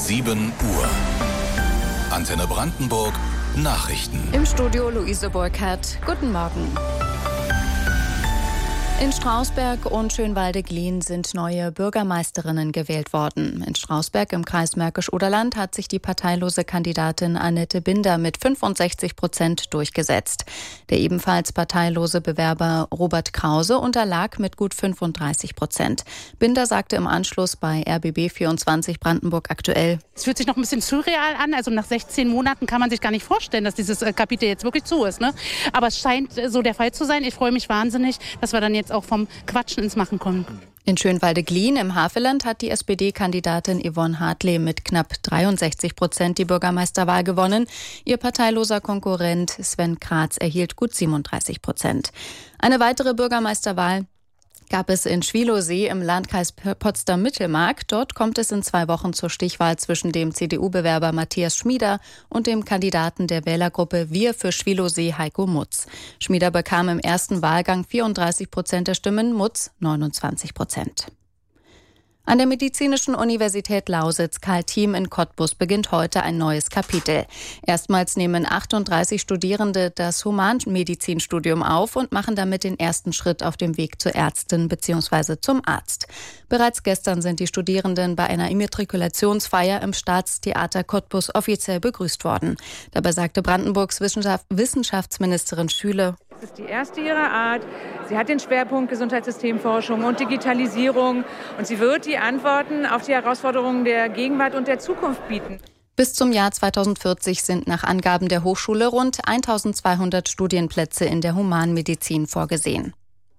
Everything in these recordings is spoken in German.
7 Uhr. Antenne Brandenburg, Nachrichten. Im Studio Luise Burkhardt. Guten Morgen. In Strausberg und Schönwalde-Glien sind neue Bürgermeisterinnen gewählt worden. In Strausberg im Kreis Märkisch-Oderland hat sich die parteilose Kandidatin Annette Binder mit 65% durchgesetzt. Der ebenfalls parteilose Bewerber Robert Krause unterlag mit gut 35%. Binder sagte im Anschluss bei RBB24 Brandenburg aktuell: Es fühlt sich noch ein bisschen surreal an. Also nach 16 Monaten kann man sich gar nicht vorstellen, dass dieses Kapitel jetzt wirklich zu ist, ne? Aber es scheint so der Fall zu sein. Ich freue mich wahnsinnig, dass wir dann jetzt auch vom Quatschen ins Machen kommen. In Schönwalde-Glien im Havelland hat die SPD-Kandidatin Yvonne Hartley mit knapp 63% die Bürgermeisterwahl gewonnen. Ihr parteiloser Konkurrent Sven Kratz erhielt gut 37%. Eine weitere Bürgermeisterwahl gab es in Schwielowsee im Landkreis Potsdam-Mittelmark. Dort kommt es in 2 Wochen zur Stichwahl zwischen dem CDU-Bewerber Matthias Schmieder und dem Kandidaten der Wählergruppe Wir für Schwielowsee Heiko Mutz. Schmieder bekam im ersten Wahlgang 34% der Stimmen, Mutz 29%. An der Medizinischen Universität Lausitz Karl-Thiem in Cottbus beginnt heute ein neues Kapitel. Erstmals nehmen 38 Studierende das Humanmedizinstudium auf und machen damit den ersten Schritt auf dem Weg zur Ärztin bzw. zum Arzt. Bereits gestern sind die Studierenden bei einer Immatrikulationsfeier im Staatstheater Cottbus offiziell begrüßt worden. Dabei sagte Brandenburgs Wissenschaftsministerin Schüle: Es ist die erste ihrer Art. Sie hat den Schwerpunkt Gesundheitssystemforschung und Digitalisierung und sie wird die Antworten auf die Herausforderungen der Gegenwart und der Zukunft bieten. Bis zum Jahr 2040 sind nach Angaben der Hochschule rund 1200 Studienplätze in der Humanmedizin vorgesehen.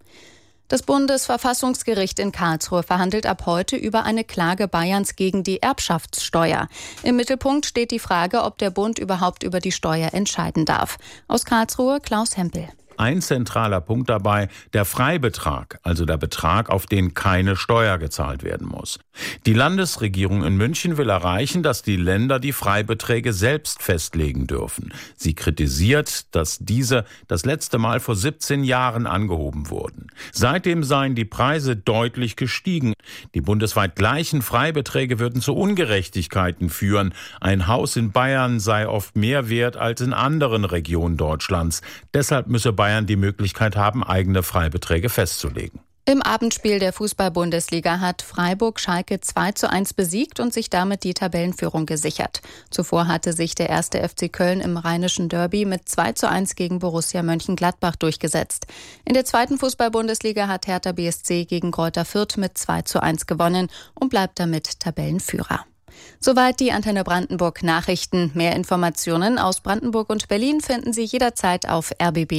Das Bundesverfassungsgericht in Karlsruhe verhandelt ab heute über eine Klage Bayerns gegen die Erbschaftssteuer. Im Mittelpunkt steht die Frage, ob der Bund überhaupt über die Steuer entscheiden darf. Aus Karlsruhe Klaus Hempel. Ein zentraler Punkt dabei, der Freibetrag, also der Betrag, auf den keine Steuer gezahlt werden muss. Die Landesregierung in München will erreichen, dass die Länder die Freibeträge selbst festlegen dürfen. Sie kritisiert, dass diese das letzte Mal vor 17 Jahren angehoben wurden. Seitdem seien die Preise deutlich gestiegen. Die bundesweit gleichen Freibeträge würden zu Ungerechtigkeiten führen. Ein Haus in Bayern sei oft mehr wert als in anderen Regionen Deutschlands. Deshalb müsse Bayern die Möglichkeit haben, eigene Freibeträge festzulegen. Im Abendspiel der Fußball-Bundesliga hat Freiburg Schalke 2:1 besiegt und sich damit die Tabellenführung gesichert. Zuvor hatte sich der 1. FC Köln im rheinischen Derby mit 2:1 gegen Borussia Mönchengladbach durchgesetzt. In der zweiten Fußball-Bundesliga hat Hertha BSC gegen Greuther Fürth mit 2:1 gewonnen und bleibt damit Tabellenführer. Soweit die Antenne Brandenburg Nachrichten. Mehr Informationen aus Brandenburg und Berlin finden Sie jederzeit auf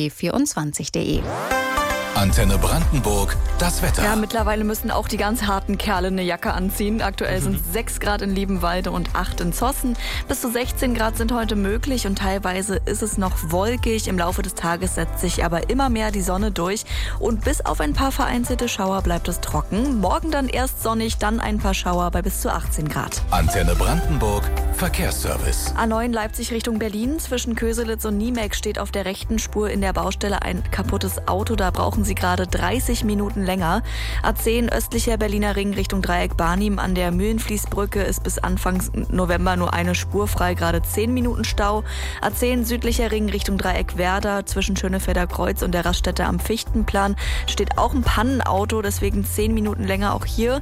rbb24.de. Antenne Brandenburg, das Wetter. Ja, mittlerweile müssen auch die ganz harten Kerle eine Jacke anziehen. Aktuell sind 6 Grad in Liebenwalde und 8 in Zossen. Bis zu 16 Grad sind heute möglich und teilweise ist es noch wolkig. Im Laufe des Tages setzt sich aber immer mehr die Sonne durch und bis auf ein paar vereinzelte Schauer bleibt es trocken. Morgen dann erst sonnig, dann ein paar Schauer bei bis zu 18 Grad. Antenne Brandenburg, Verkehrsservice. A9 Leipzig Richtung Berlin. Zwischen Köselitz und Niemek steht auf der rechten Spur in der Baustelle ein kaputtes Auto. Da brauchen Sie gerade 30 Minuten länger. A10 östlicher Berliner Ring Richtung Dreieck Barnim an der Mühlenfließbrücke ist bis Anfang November nur eine Spur frei, gerade 10 Minuten Stau. A10 südlicher Ring Richtung Dreieck Werder zwischen Schönefelder Kreuz und der Raststätte am Fichtenplan steht auch ein Pannenauto, deswegen 10 Minuten länger auch hier.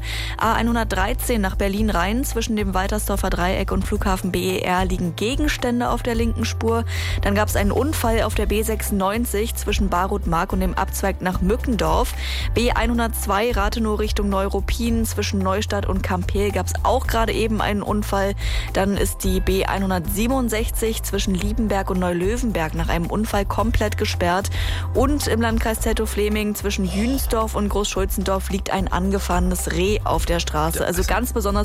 A113 nach Berlin Rhein zwischen dem Waltersdorfer Dreieck und Flughafen BER liegen Gegenstände auf der linken Spur. Dann gab es einen Unfall auf der B96 zwischen Barut-Mark und dem Abzweig nach Mückendorf. B102 Rathenow Richtung Neuruppin zwischen Neustadt und Kampel gab es auch gerade eben einen Unfall. Dann ist die B167 zwischen Liebenberg und Neulöwenberg nach einem Unfall komplett gesperrt. Und im Landkreis Zelltow-Fleming zwischen Jünsdorf und Großschulzendorf liegt ein angefahrenes Reh auf der Straße. Also ganz besonders